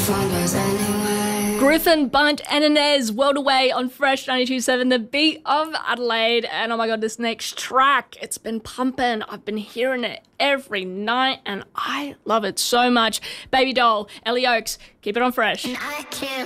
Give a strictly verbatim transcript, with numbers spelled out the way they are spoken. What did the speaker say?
find us anyway. Griffin, Bunt and Inez, World Away on Fresh ninety-two point seven, the beat of Adelaide. And oh my God, this next track, it's been pumping. I've been hearing it every night and I love it so much. Baby Doll, Ellie Oakes, keep it on Fresh. And I can't